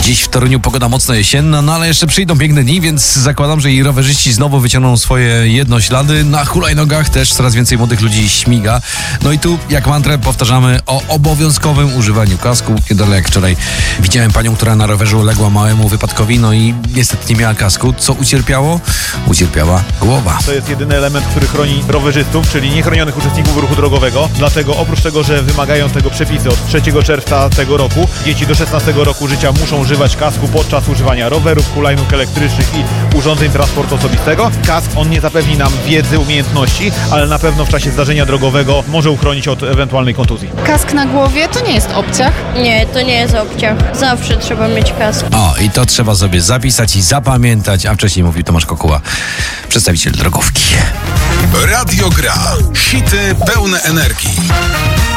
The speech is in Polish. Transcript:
Dziś w Toruniu pogoda mocno jesienna, no ale jeszcze przyjdą piękne dni, więc zakładam, że i rowerzyści znowu wyciągną swoje jednoślady. Na hulajnogach też coraz więcej młodych ludzi śmiga. No i tu, jak mantrę, powtarzamy o obowiązkowym używaniu kasku. Niedaleko jak wczoraj widziałem panią, która na rowerze uległa małemu wypadkowi, no i niestety nie miała kasku. Co ucierpiało? Ucierpiała głowa. To jest jedyny element, który chroni rowerzystów, czyli niechronionych uczestników ruchu drogowego. Dlatego oprócz tego, że wymagają tego przepisy od 3 czerwca tego roku, dzieci do 16 roku życia muszą używać kasku podczas używania rowerów, hulajnóg elektrycznych i urządzeń transportu osobistego. Kask, on nie zapewni nam wiedzy, umiejętności, ale na pewno w czasie zdarzenia drogowego może uchronić od ewentualnej kontuzji. Kask na głowie to nie jest obciach. Nie, to nie jest obciach. Zawsze trzeba mieć kask. O, i to trzeba sobie zapisać i zapamiętać, a wcześniej mówił Tomasz Kokuła, przedstawiciel drogówki. Radio Gra. Hity pełne energii.